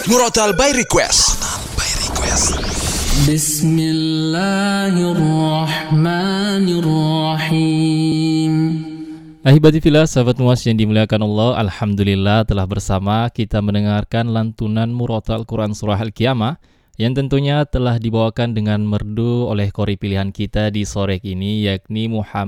Murotal by Request. Bismillahirrahmanirrahim. Ahibati fillah, sahabat muas yang dimuliakan Allah, alhamdulillah telah bersama kita mendengarkan lantunan Murotal Quran Surah Al-Qiyamah yang tentunya telah dibawakan dengan merdu oleh qori pilihan kita di sore ini, yakni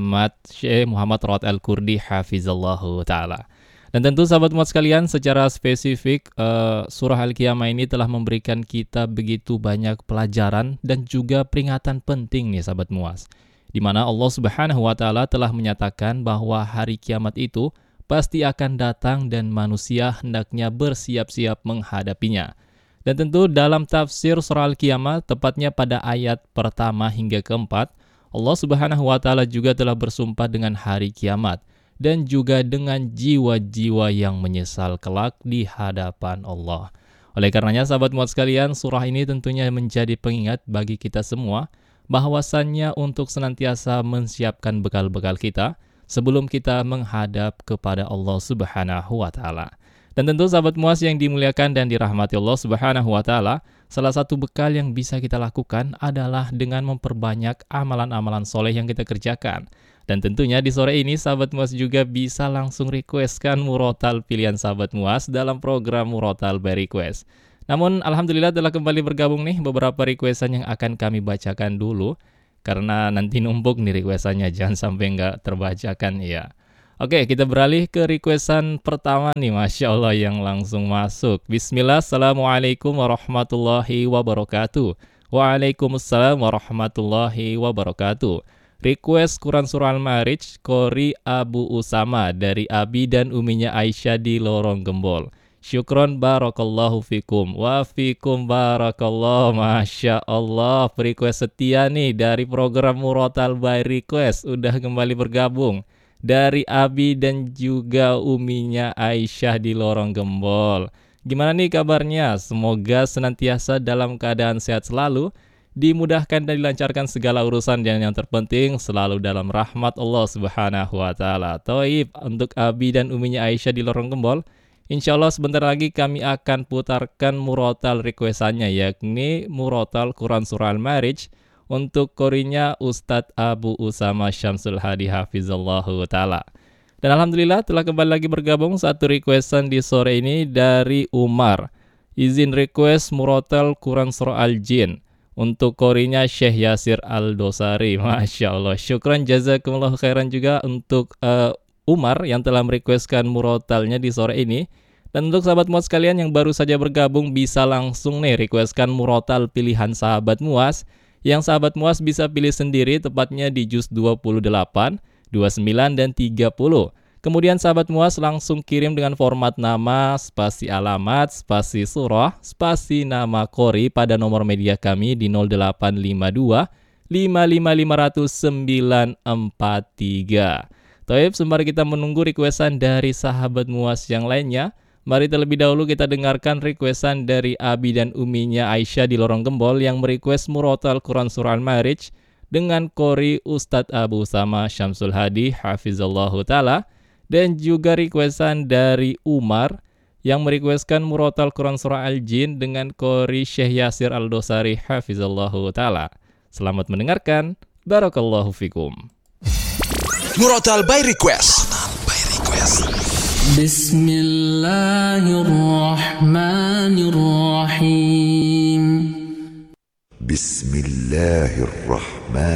Syekh Muhammad Rawat Al-Kurdi hafizallahu ta'ala. Dan tentu sahabat muas sekalian, secara spesifik Surah Al-Qiyamah ini telah memberikan kita begitu banyak pelajaran dan juga peringatan penting nih sahabat muas, di mana Allah Subhanahu wa Ta'ala telah menyatakan bahwa hari kiamat itu pasti akan datang dan manusia hendaknya bersiap-siap menghadapinya. Dan tentu dalam tafsir surah Al-Qiyamah, tepatnya pada ayat pertama hingga keempat, Allah Subhanahu wa Ta'ala juga telah bersumpah dengan hari kiamat dan juga dengan jiwa-jiwa yang menyesal kelak di hadapan Allah. Oleh karenanya sahabat muat sekalian, surah ini tentunya menjadi pengingat bagi kita semua bahwasannya untuk senantiasa menyiapkan bekal-bekal kita sebelum kita menghadap kepada Allah Subhanahu wa Ta'ala. Dan tentu sahabat muas yang dimuliakan dan dirahmati Allah Subhanahu wa Ta'ala, salah satu bekal yang bisa kita lakukan adalah dengan memperbanyak amalan-amalan soleh yang kita kerjakan. Dan tentunya di sore ini sahabat muas juga bisa langsung requestkan murotal pilihan sahabat muas dalam program Murotal by Request. Namun alhamdulillah telah kembali bergabung nih beberapa requestan yang akan kami bacakan dulu, karena nanti numpuk nih requestannya, jangan sampai nggak terbacakan ya. Oke, kita beralih ke requestan pertama nih, Masya Allah yang langsung masuk. Bismillah, Assalamualaikum warahmatullahi wabarakatuh. Waalaikumsalam warahmatullahi wabarakatuh. Request Quran Surah Al-Ma'arij, qori Abu Usama dari Abi dan uminya Aisyah di Lorong Gembol. Syukron barakallahu fikum. Wa fikum barakallah. Masya Allah, request setia nih dari program Murotal by Request udah kembali bergabung. Dari Abi dan juga uminya Aisyah di Lorong Gembol. Gimana nih kabarnya? Semoga senantiasa dalam keadaan sehat selalu, dimudahkan dan dilancarkan segala urusan, dan yang terpenting selalu dalam rahmat Allah Subhanahu wa Ta'ala. Taib, untuk Abi dan uminya Aisyah di Lorong Gembol, insya Allah sebentar lagi kami akan putarkan murotal requestannya, yakni murotal Quran Surah Al-Ma'arij untuk qorinya Ustadz Abu Usama Syamsul Hadi hafizallahu ta'ala. Dan alhamdulillah telah kembali lagi bergabung satu requestan di sore ini dari Umar. Izin request murotal Quran Surah Al-Jin untuk qorinya Syekh Yasir Al-Dosari. Masya Allah, syukran jazakumullah khairan juga untuk Umar yang telah merequestkan murotalnya di sore ini. Dan untuk sahabat muas sekalian yang baru saja bergabung, bisa langsung nih requestkan murotal pilihan sahabat muas, yang sahabat muas bisa pilih sendiri, tepatnya di juz 28, 29, dan 30. Kemudian sahabat muas langsung kirim dengan format nama, spasi alamat, spasi surah, spasi nama qori pada nomor media kami di 0852 55500 943. Taib, sembari kita menunggu requestan dari sahabat muas yang lainnya, mari terlebih dahulu kita dengarkan requestan dari Abi dan uminya Aisyah di Lorong Gembol yang merequest murotal Quran Surah Al-Ma'arij dengan qori Ustadz Abu Usama Syamsul Hadi hafizallahu ta'ala. Dan juga requestan dari Umar yang merequestkan murotal Quran Surah Al-Jin dengan qori Syekh Yasir Al-Dosari hafizallahu ta'ala. Selamat mendengarkan, barakallahu fikum. Murotal by Request. Bismillahirrahmanirrahim. Bismillahirrahmanirrahim.